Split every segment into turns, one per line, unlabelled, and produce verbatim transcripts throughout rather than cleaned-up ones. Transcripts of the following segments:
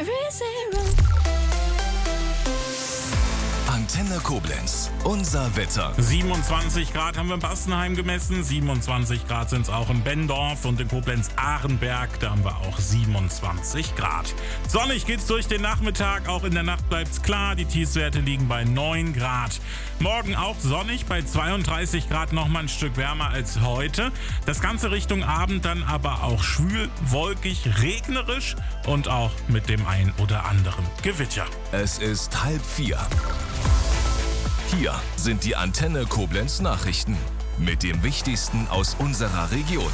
Antenne Koblenz, unser Wetter.
siebenundzwanzig Grad haben wir in Bassenheim gemessen, siebenundzwanzig Grad sind es auch in Bendorf und in Koblenz-Ahrenberg, da haben wir auch siebenundzwanzig Grad. Sonnig geht's durch den Nachmittag, auch in der Nacht bleibt's klar, die Tiefstwerte liegen bei neun Grad. Morgen auch sonnig, bei zweiunddreißig Grad nochmal ein Stück wärmer als heute. Das Ganze Richtung Abend dann aber auch schwül, wolkig, regnerisch und auch mit dem ein oder anderen Gewitter.
Es ist halb vier. Hier sind die Antenne Koblenz Nachrichten mit dem Wichtigsten aus unserer Region.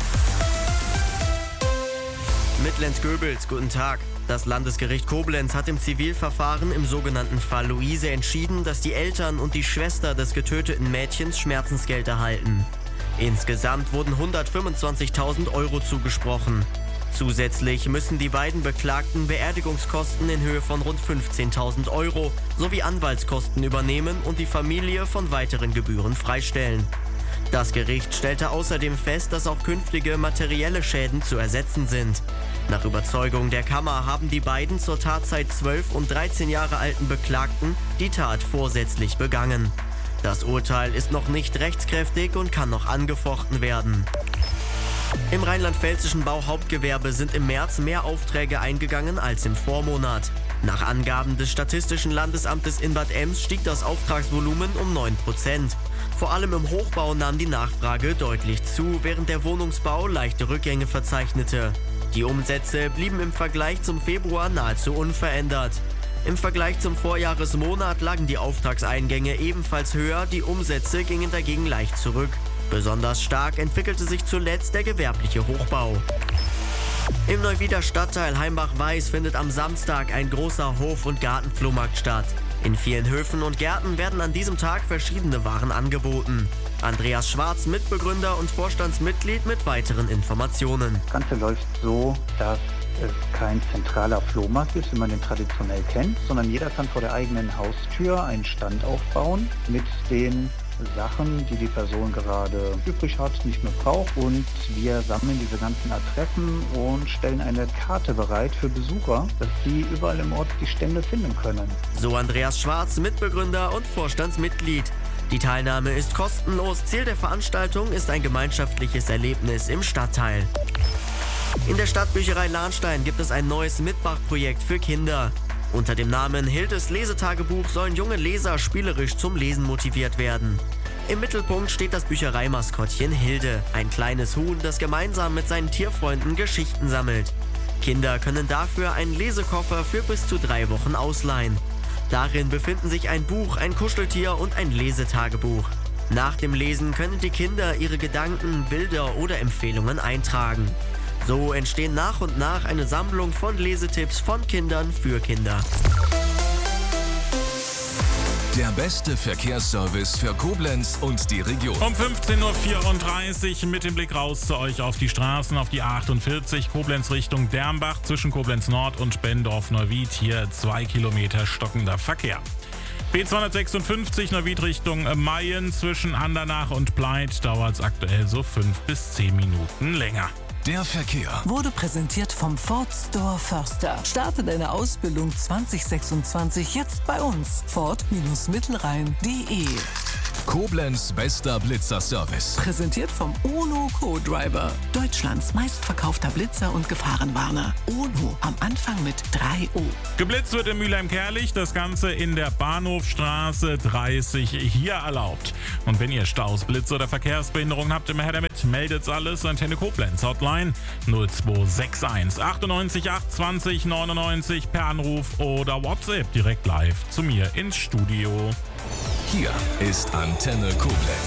Mitlenz-Göbels, guten Tag. Das Landesgericht Koblenz hat im Zivilverfahren im sogenannten Fall Luise entschieden, dass die Eltern und die Schwester des getöteten Mädchens Schmerzensgeld erhalten. Insgesamt wurden hundertfünfundzwanzigtausend Euro zugesprochen. Zusätzlich müssen die beiden Beklagten Beerdigungskosten in Höhe von rund fünfzehntausend Euro sowie Anwaltskosten übernehmen und die Familie von weiteren Gebühren freistellen. Das Gericht stellte außerdem fest, dass auch künftige materielle Schäden zu ersetzen sind. Nach Überzeugung der Kammer haben die beiden zur Tatzeit zwölf und dreizehn Jahre alten Beklagten die Tat vorsätzlich begangen. Das Urteil ist noch nicht rechtskräftig und kann noch angefochten werden. Im rheinland-pfälzischen Bauhauptgewerbe sind im März mehr Aufträge eingegangen als im Vormonat. Nach Angaben des Statistischen Landesamtes in Bad Ems stieg das Auftragsvolumen um neun Prozent. Vor allem im Hochbau nahm die Nachfrage deutlich zu, während der Wohnungsbau leichte Rückgänge verzeichnete. Die Umsätze blieben im Vergleich zum Februar nahezu unverändert. Im Vergleich zum Vorjahresmonat lagen die Auftragseingänge ebenfalls höher, die Umsätze gingen dagegen leicht zurück. Besonders stark entwickelte sich zuletzt der gewerbliche Hochbau. Im Neuwieder Stadtteil Heimbach-Weiß findet am Samstag ein großer Hof- und Gartenflohmarkt statt. In vielen Höfen und Gärten werden an diesem Tag verschiedene Waren angeboten. Andreas Schwarz, Mitbegründer und Vorstandsmitglied, mit weiteren Informationen.
Das Ganze läuft so, dass es kein zentraler Flohmarkt ist, wie man den traditionell kennt, sondern jeder kann vor der eigenen Haustür einen Stand aufbauen mit den Sachen, die die Person gerade übrig hat, nicht mehr braucht, und wir sammeln diese ganzen Adressen und stellen eine Karte bereit für Besucher, dass sie überall im Ort die Stände finden können.
So Andreas Schwarz, Mitbegründer und Vorstandsmitglied. Die Teilnahme ist kostenlos. Ziel der Veranstaltung ist ein gemeinschaftliches Erlebnis im Stadtteil. In der Stadtbücherei Lahnstein gibt es ein neues Mitmachprojekt für Kinder. Unter dem Namen Hildes Lesetagebuch sollen junge Leser spielerisch zum Lesen motiviert werden. Im Mittelpunkt steht das Büchereimaskottchen Hilde, ein kleines Huhn, das gemeinsam mit seinen Tierfreunden Geschichten sammelt. Kinder können dafür einen Lesekoffer für bis zu drei Wochen ausleihen. Darin befinden sich ein Buch, ein Kuscheltier und ein Lesetagebuch. Nach dem Lesen können die Kinder ihre Gedanken, Bilder oder Empfehlungen eintragen. So entstehen nach und nach eine Sammlung von Lesetipps von Kindern für Kinder.
Der beste Verkehrsservice für Koblenz und die Region.
Um fünfzehn Uhr vierunddreißig mit dem Blick raus zu euch auf die Straßen, auf die A achtundvierzig, Koblenz Richtung Dermbach, zwischen Koblenz Nord und Bendorf-Neuwied. Hier zwei Kilometer stockender Verkehr. B zweihundertsechsundfünfzig Neuwied Richtung Mayen, zwischen Andernach und Pleit dauert es aktuell so fünf bis zehn Minuten länger.
Der Verkehr
wurde präsentiert vom Ford Store Förster. Starte deine Ausbildung zwanzig sechsundzwanzig jetzt bei uns. Ford Mittelrhein punkt de.
Koblenz bester Blitzerservice.
Präsentiert vom Ono Co-Driver. Deutschlands meistverkaufter Blitzer und Gefahrenwarner. Ono am Anfang mit drei O.
Geblitzt wird in Mülheim-Kerlich, das Ganze in der Bahnhofstraße dreißig hier erlaubt. Und wenn ihr Staus, Blitze oder Verkehrsbehinderungen habt, immer her damit, meldet's alles. Antenne Koblenz, Hotline null zwei sechs eins achtundneunzig acht zwanzig neunundneunzig per Anruf oder WhatsApp direkt live zu mir ins Studio.
Hier ist Antenne Koblenz.